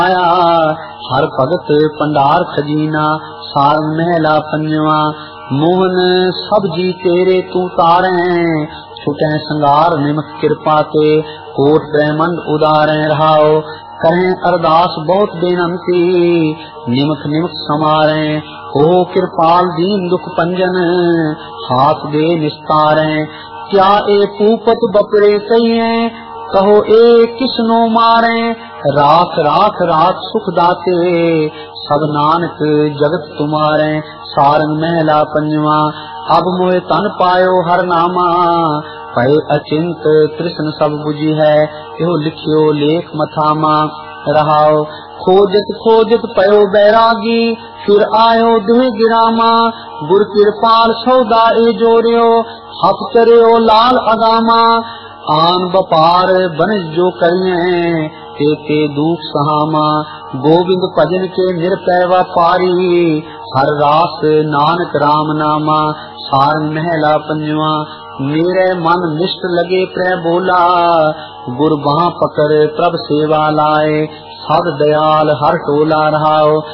आया हर भगत भंडार खजीना सारंग महला पंजवा। मोहन सब जी तेरे तू तारे छुटे संगार निमक कृपा ते कोट ब्रह्मंड उदारे रहाओ। करें अरदास बहुत बेनंती निमक निमक समारे हो कृपाल दीन दुख पंजन हाथ दे निस्तारे। क्या ए पूपत बपरे कहिए कहो ए किसनो मारे राख राख राख सुख दाते सब नानक जगत तुम्हारे। सारंग महला पंजवा। अब मोहे तन पायो हर नामा भय अचिंत कृष्ण सब बुझी है यो लिखियो लेख मथामा रहाओ। खोजत खोजत पयो बैरागी फिर आयो दुह गिरामा गुर कृपाल सौदा ए जोरियो हथ करियो लाल अगामा। आन बपार बनज जो करिए ते दुख सहामा गोविंद भजन के निरपय व्यापारी हर रास नानक राम नामा। सारंग महला पंजवा। मेरे मन निष्ठ लगे प्र बोला गुर बाह पकड़ प्रभ सेवा लाए सब दयाल हर टोला रहाओ।